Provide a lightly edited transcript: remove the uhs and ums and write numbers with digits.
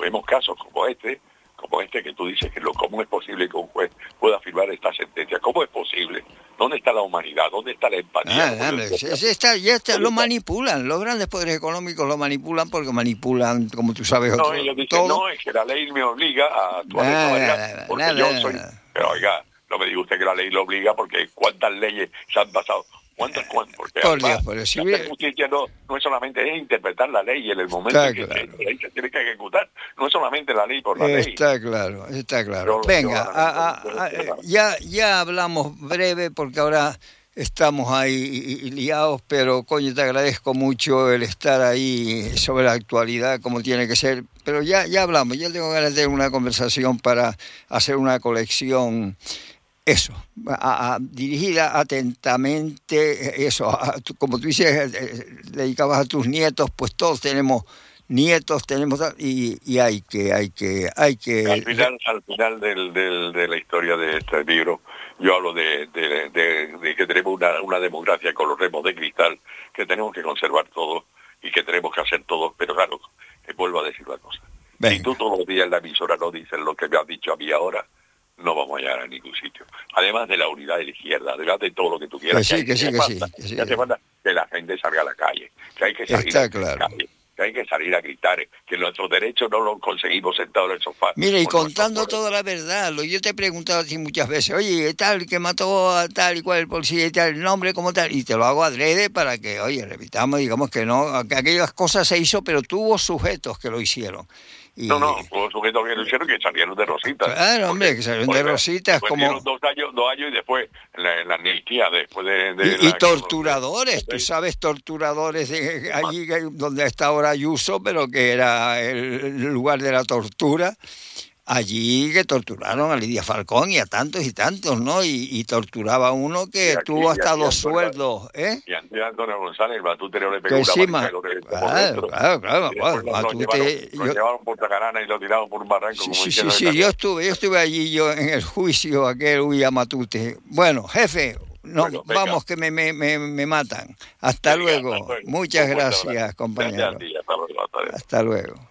vemos casos como este que tú dices que ¿cómo es posible que un juez pueda firmar esta sentencia? ¿Cómo es posible? ¿Dónde está la humanidad? ¿Dónde está la empatía? Ya está, lo manipulan, los grandes poderes económicos lo manipulan porque manipulan, como tú sabes, no, ellos dicen, no, es que la ley me obliga a actuar de esta manera porque yo soy... Pero oiga, no me diga usted que la ley lo obliga porque ¿cuántas leyes se han pasado? ¿Cuántas? Porque por además, Dios, si la justicia no es solamente interpretar la ley y en el momento en que la ley se tiene que ejecutar, no es solamente la ley por la ley. Está claro. Venga, ya hablamos breve porque ahora estamos ahí liados, pero coño, te agradezco mucho el estar ahí sobre la actualidad como tiene que ser. Pero ya hablamos, yo tengo ganas de tener una conversación para hacer una colección. Eso, dirigida atentamente, eso, como tú dices, dedicabas a tus nietos, pues todos tenemos nietos, y hay que... Al final de la historia de este libro, yo hablo de que tenemos una democracia con los remos de cristal, que tenemos que conservar todo y que tenemos que hacer todo, pero claro, vuelvo a decir una cosa. Venga. Si tú todos los días en la emisora no dices lo que me has dicho a mí ahora, no vamos a llegar a ningún sitio. Además de la unidad de la izquierda, además de todo lo que tú quieras. Que hace falta que la gente salga a la calle, que hay que salir a la calle, que hay que salir a gritar, que nuestros derechos no los conseguimos sentados en el sofá. Mira, y contando toda la verdad, yo te he preguntado a ti muchas veces, oye, tal, que mató a tal y cual el policía y tal, el nombre como tal, y te lo hago adrede para que, oye, repitamos, digamos que no, que aquellas cosas se hizo, pero tuvo sujetos que lo hicieron. No, hubo sujetos que lo hicieron que salieron de rositas. Claro, hombre, que salieron de rositas como... Dos años y después la amnistía, después y torturadores, tú sabes, torturadores de allí donde está ahora Ayuso, pero que era el lugar de la tortura. Allí que torturaron a Lidia Falcón y a tantos y tantos, ¿no? Y torturaba a uno que tuvo hasta 2 sueldos, ¿eh? Y Antonio González, Matute le pegó una Claro. Lo llevaron por Tacarana y lo tiraron por un barranco. Sí, yo estuve allí en el juicio aquel a Matute. Bueno, jefe, vamos que me matan. Hasta luego. Muchas gracias, compañero. Hasta luego.